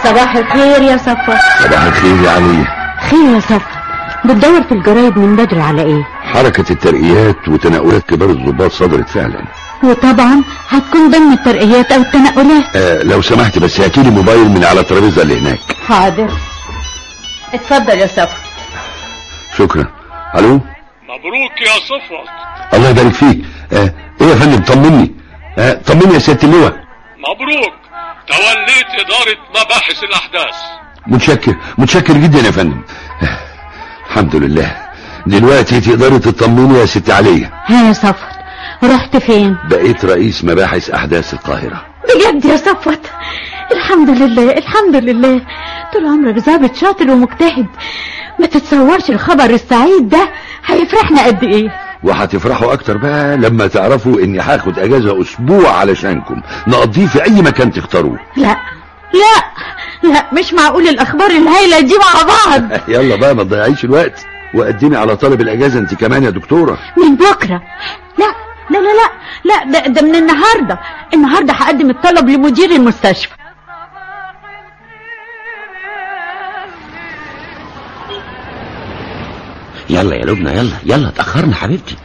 صباح الخير يا صفوت. صباح الخير يا علي. خير يا صفوت، بتدور في الجرايد من بدري على ايه؟ حركة الترقيات وتنقلات كبار الضباط صدرت فعلا، وطبعا هتكون ضمن الترقيات او التنقلات. لو سمحت بس هاتيلي موبايل من على الترابيزه اللي هناك. حاضر، اتفضل يا صفوت. شكرا. الو. مبروك يا صفوت. الله يبارك فيك. ايه يا فندم؟ طمني. طمني يا سيادة اللواء. مبروك، توليت إدارة مباحث الأحداث. متشكر جدا يا فندم. الحمد لله. دلوقتي تقدري تطمني يا ست عليا. ها يا صفوت، رحت فين؟ بقيت رئيس مباحث أحداث القاهرة. بجد يا صفوت؟ الحمد لله الحمد لله. طول عمرك ضابط شاطر ومجتهد، ما تتصورش الخبر السعيد ده هيفرحنا قد ايه. وهتفرحوا اكتر بقى لما تعرفوا اني هاخد اجازة اسبوع علشانكم نقضيه في اي مكان تختاروه. لا لا لا، مش معقول الاخبار الهايلة دي مع بعض. يلا بقى ما تضيعيش الوقت وقدمي على طلب الاجازة انت كمان يا دكتورة. من بكرة؟ لا لا لا لا لا، ده من النهاردة هقدم الطلب لمدير المستشفى. يلا يا لبنى، يلا اتأخرنا حبيبتي.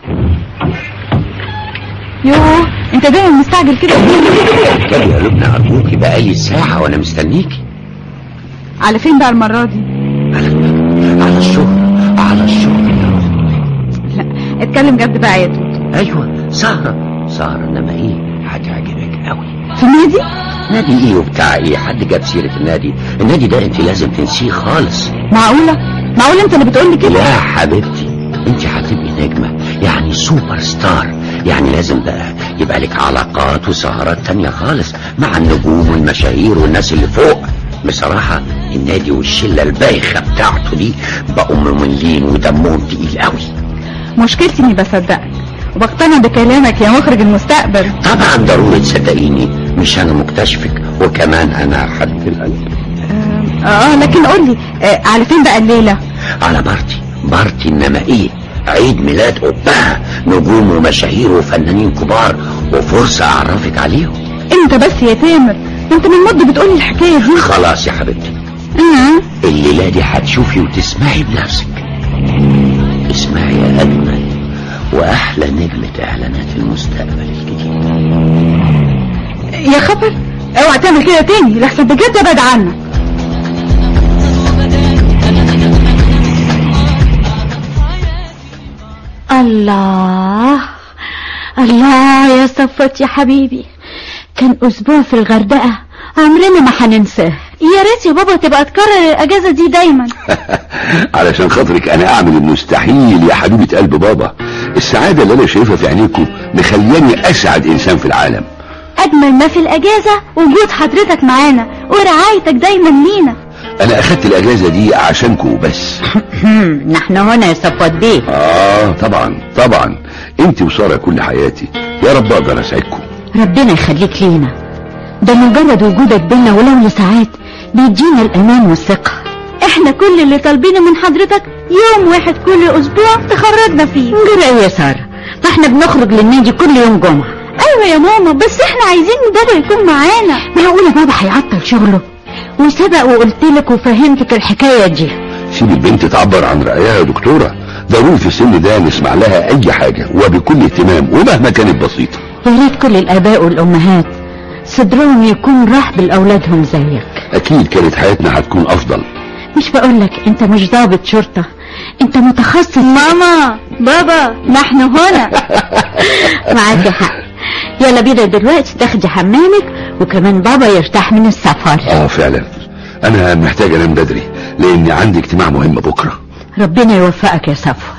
يوه، انت دايما مستعجل كده. طب يا لبنى ارجوكي، بقالي ساعة وانا مستنيكي. على فين بقى المرة دي؟ على الشغل يا روحي. لا اتكلم جد بقى يا توت. ايوه سهرة انما ايه هتعجبك قوي. في النادي؟ نادي ايه وبتاع ايه؟ حد جاب سيرة النادي ده انت لازم تنسيه خالص. معقولة انت اللي بتقولي كده؟ لا حبيبتي، انت هتبقي نجمة، يعني سوبر ستار، يعني لازم بقى يبقى لك علاقات وسهرات تانية خالص مع النجوم والمشاهير والناس اللي فوق. بصراحة النادي والشلة البايخة بتاعته دي بقوا مملين ودمهم تقيل قوي. مشكلتي اني بصدقك وبقتنع بكلامك يا مخرج المستقبل. طبعا ضروري تصدقيني، مش انا مكتشفك وكمان انا حد القلب. لكن قولي على فين بقى الليلة؟ على بارتي انما ايه، عيد ميلاد أبها، نجوم ومشاهير وفنانين كبار، وفرصة اعرفك عليهم. انت بس يا تامر، انت من مدة بتقولي الحكاية دي. خلاص يا حبيبتي، الليلة دي هتشوفي وتسمعي بنفسك. اسمعي يا اجمل واحلى نجمة اعلانات المستقبل الجديد. يا خبر، اوعى تعمل كده تاني لحسن بجد ابعد عنك. الله يا صفوت يا حبيبي، كان اسبوع في الغردقة عمرنا ما هننساه. يا ريت يا بابا تبقى تكرر الاجازة دي دايما. علشان خاطرك انا اعمل المستحيل يا حبيبة قلب بابا. السعادة اللي انا شايفها في عينيكم مخلياني اسعد انسان في العالم. اجمل ما في الاجازة وجود حضرتك معانا ورعايتك دايما لينا. انا اخدت الاجازة دي عشانكم بس. نحن هنا يا صفوت بيه. طبعا انت وسارة كل حياتي، يا رب اقدر اسعدكم. ربنا يخليك لينا، ده مجرد وجودك بينا ولو لساعات بيدينا الامان والثقة. احنا كل اللي طالبينه من حضرتك يوم واحد كل اسبوع تخرجنا فيه. غير ايه يا سارة، فاحنا بنخرج للنادي كل يوم جمعة. ايوه يا ماما، بس احنا عايزين بابا يكون معانا. معقولة بابا هيعطل شغله؟ وسبق وقلت لك وفهمتك الحكاية دي. سيب البنت تعبر عن رأيها يا دكتورة، ضروري في السن ده نسمع لها اي حاجة وبكل اهتمام ومهما كانت بسيطة. يا ريت كل الاباء والامهات صدرهم يكون رحب لاولادهم زيك. اكيد كانت حياتنا هتكون افضل. مش بقولك انت مش ضابط شرطة، انت متخصص. ماما بابا نحن هنا. معاك حق. يلا بينا دلوقتي تاخدي حمامك وكمان بابا يرتاح من السفر. فعلا انا محتاج انام بدري لان عندي اجتماع مهم بكرة. ربنا يوفقك يا صفوت.